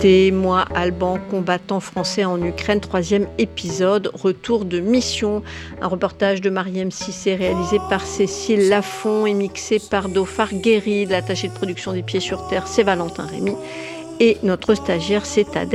Moi, Alban, combattant français en Ukraine, 3e épisode, retour de mission. Un reportage de Mariem Cissé réalisé par Cécile Lafont et mixé par Dauphar Guéry. L'attaché de production des Pieds sur Terre, c'est Valentin Rémy. Et notre stagiaire, c'est Adèle.